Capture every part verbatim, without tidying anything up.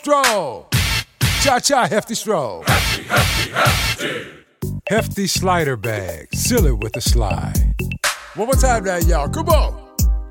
Stroll. Cha-cha, hefty stroll. Hefty, hefty, hefty. Hefty slider bag. Silly with the slide. One more time now, y'all. Come on.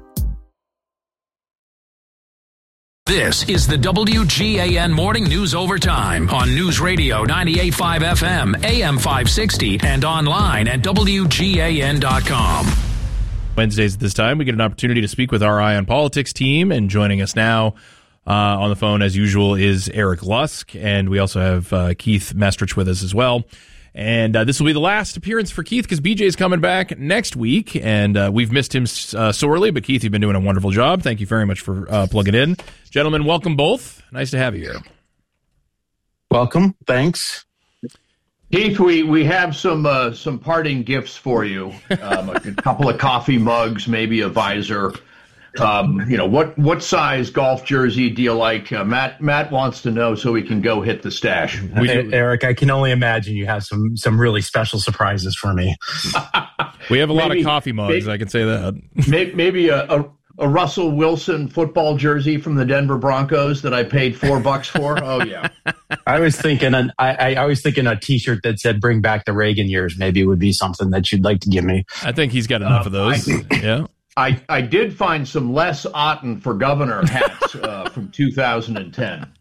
This is the W G A N Morning News Overtime on News Radio ninety-eight point five F M, A M five sixty, and online at W G A N dot com. Wednesdays at this time, we get an opportunity to speak with our Eye on Politics team, and joining us now uh, on the phone, as usual, is Eric Lusk, and we also have uh, Keith Mestrich with us as well. And uh, this will be the last appearance for Keith because B J's coming back next week, and uh, we've missed him uh, sorely. But Keith, you've been doing a wonderful job. Thank you very much for uh, plugging in. Gentlemen, welcome both. Nice to have you here. Welcome. Thanks. Keith, we, we have some uh, some parting gifts for you. Um, a couple of coffee mugs, maybe a visor. Um, you know, what what size golf jersey do you like? Uh, Matt Matt wants to know so we can go hit the stash. We do. Eric, I can only imagine you have some some really special surprises for me. We have a lot maybe, of coffee mugs, maybe, I can say that. Maybe, maybe a, a, a Russell Wilson football jersey from the Denver Broncos that I paid four bucks for. Oh, yeah. I was thinking an, I, I was thinking a T-shirt that said "Bring back the Reagan years" maybe would be something that you'd like to give me. I think he's got enough uh, of those. I, yeah. I, I did find some Les Otten for governor hats uh, from two thousand ten.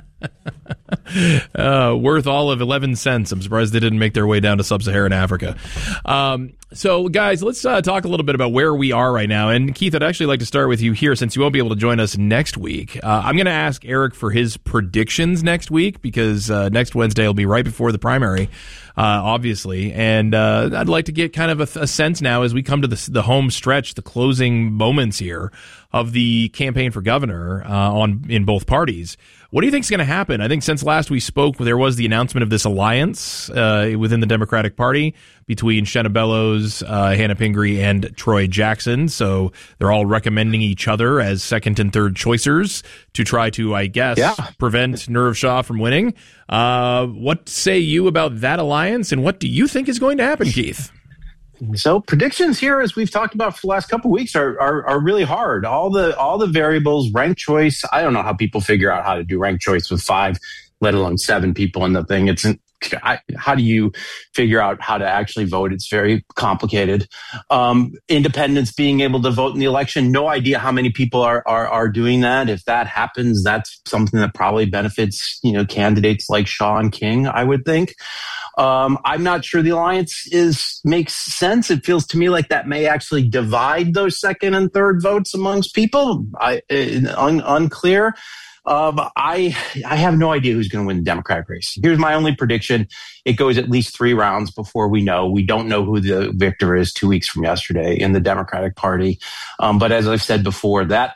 uh, worth all of eleven cents. I'm surprised they didn't make their way down to sub-Saharan Africa. Um, so, guys, let's uh, talk a little bit about where we are right now. And, Keith, I'd actually like to start with you here since you won't be able to join us next week. Uh, I'm going to ask Eric for his predictions next week because uh, next Wednesday will be right before the primary. Uh, obviously, and uh, I'd like to get kind of a, a sense now as we come to the, the home stretch, the closing moments here of the campaign for governor uh, on in both parties. What do you think is going to happen? I think since last we spoke, there was the announcement of this alliance uh, within the Democratic Party between Shenna Bellows, uh, Hannah Pingree, and Troy Jackson. So they're all recommending each other as second and third choicers to try to, I guess, yeah. prevent Nirav Shah from winning. Uh, what say you about that alliance, and what do you think is going to happen, Keith? So predictions here, as we've talked about for the last couple of weeks, are, are are really hard. All the all the variables, ranked choice. I don't know how people figure out how to do ranked choice with five, let alone seven people in the thing. It's I, how do you figure out how to actually vote? It's very complicated. Um, independents being able to vote in the election. No idea how many people are, are are doing that. If that happens, that's something that probably benefits you know candidates like Shaw and King, I would think. Um, I'm not sure the alliance is makes sense. It feels to me like that may actually divide those second and third votes amongst people. I, un, unclear. Um, I I have no idea who's going to win the Democratic race. Here's my only prediction. It goes at least three rounds before we know. We don't know who the victor is two weeks from yesterday in the Democratic Party. Um, but as I've said before, that